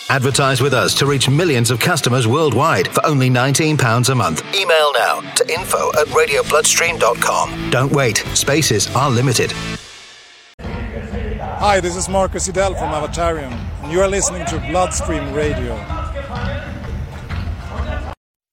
Advertise with us to reach millions of customers worldwide for only £19 a month. Email now to info@radiobloodstream.com. Don't wait. Spaces are limited. Hi, this is Marcus Idell from Avatarium, and you are listening to Bloodstream Radio.